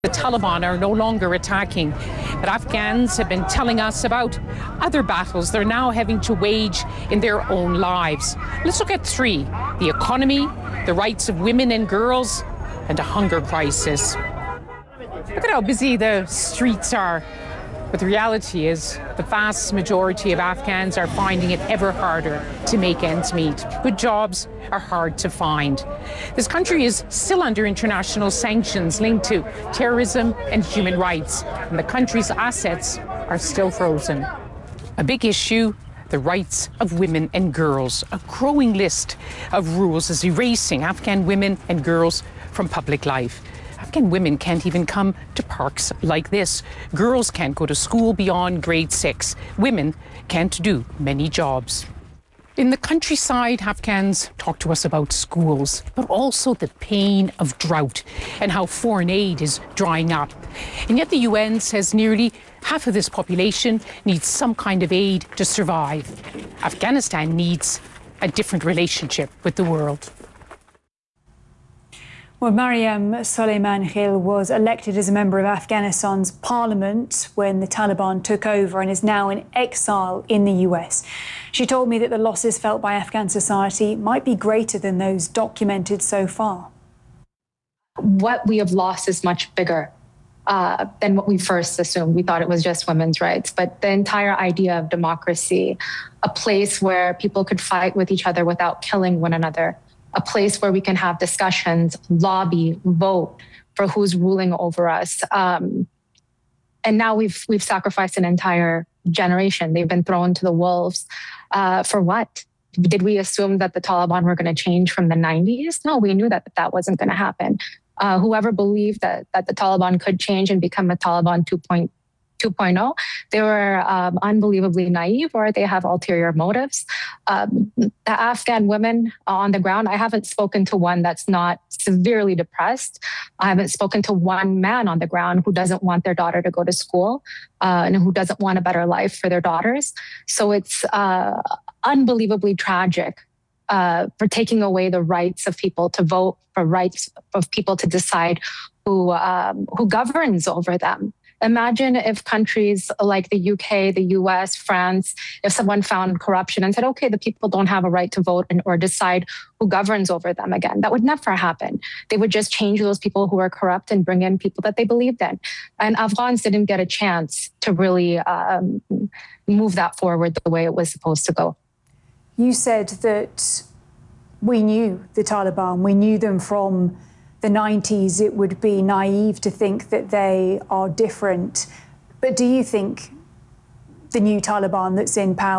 The Taliban are no longer attacking, but Afghans have been telling us about other battles they're now having to wage in their own lives. Let's look at three: the economy, the rights of women and girls, and a hunger crisis. Look at how busy the streets are. But the reality is, the vast majority of Afghans are finding it ever harder to make ends meet. Good jobs are hard to find. This country is still under international sanctions linked to terrorism and human rights, and the country's assets are still frozen. A big issue: the rights of women and girls. A growing list of rules is erasing Afghan women and girls from public life. Afghan women can't even come to parks like this. Girls can't go to school beyond grade 6. Women can't do many jobs. In the countryside, Afghans talk to us about schools, but also the pain of drought and how foreign aid is drying up. And yet the UN says nearly half of this population needs some kind of aid to survive. Afghanistan needs a different relationship with the world. Well, Maryam Soleiman-Ghil was elected as a member of Afghanistan's parliament when the Taliban took over and is now in exile in the US. She told me that the losses felt by Afghan society might be greater than those documented so far. What we have lost is much bigger than what we first assumed. We thought it was just women's rights, but the entire idea of democracy, a place where people could fight with each other without killing one another, a place where we can have discussions, lobby, vote for who's ruling over us. And now we've sacrificed an entire generation. They've been thrown to the wolves. For what? Did we assume that the Taliban were going to change from the 90s? No, we knew that that wasn't going to happen. Whoever believed that the Taliban could change and become a Taliban 2.0, they were unbelievably naive, or they have ulterior motives. The Afghan women on the ground, I haven't spoken to one that's not severely depressed. I haven't spoken to one man on the ground who doesn't want their daughter to go to school and who doesn't want a better life for their daughters. So it's unbelievably tragic for taking away the rights of people to vote, for rights of people to decide who governs over them. Imagine if countries like the UK, the US, France, if someone found corruption and said, okay, the people don't have a right to vote or decide who governs over them again. That would never happen. They would just change those people who are corrupt and bring in people that they believed in. And Afghans didn't get a chance to really move that forward the way it was supposed to go. You said that we knew the Taliban, we knew them from the 90s. It would be naive to think that they are different. But do you think the new Taliban that's in power